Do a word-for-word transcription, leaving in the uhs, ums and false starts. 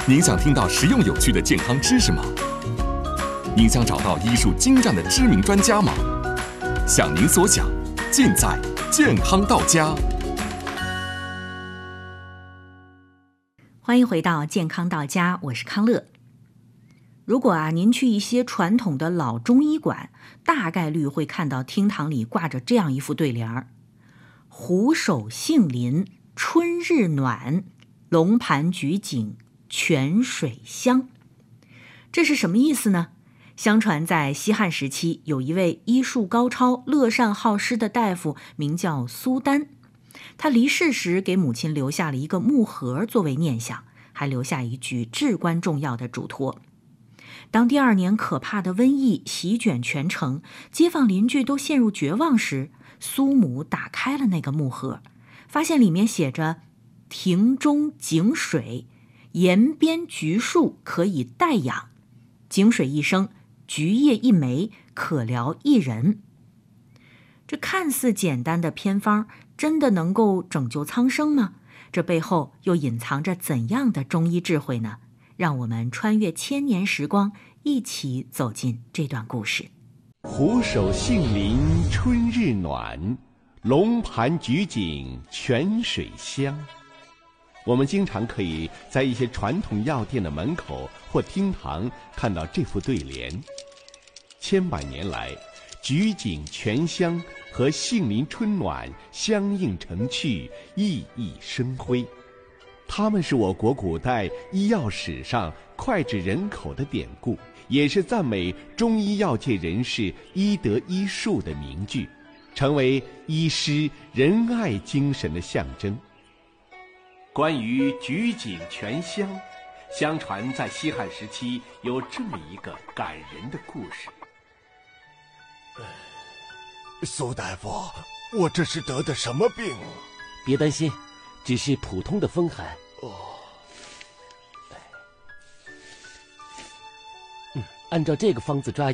您想听到实用有趣的健康知识吗？您想找到医术精湛的知名专家吗？想您所想，尽在健康到家。 欢迎回到健康到家，我是康乐。如果啊，您去一些传统的老中医馆，大概率会看到厅堂里挂着这样一副对联儿：虎首杏林春日暖，龙盘菊景泉水香。这是什么意思呢？相传在西汉时期，有一位医术高超、乐善好施的大夫，名叫苏丹。他离世时给母亲留下了一个木盒作为念想，还留下一句至关重要的嘱托。当第二年可怕的瘟疫席卷全城，街坊邻居都陷入绝望时，苏母打开了那个木盒，发现里面写着庭中井水，沿边橘树可以代养，井水一升，橘叶一枚，可疗一人。这看似简单的偏方，真的能够拯救苍生吗？这背后又隐藏着怎样的中医智慧呢？让我们穿越千年时光，一起走进这段故事。 虎首杏林春日暖，龙盘菊景泉水香。我们经常可以在一些传统药店的门口或厅堂看到这副对联。千百年来，菊景泉香和杏林春暖相映成趣，熠熠生辉。它们是我国古代医药史上脍炙人口的典故，也是赞美中医药界人士医德医术的名句，成为医师仁爱精神的象征。关于菊景泉香，相传在西汉时期有这么一个感人的故事。 苏大夫，我这是得的什么病？ 别担心，只是普通的风寒。 哦， 嗯，按照这个方子抓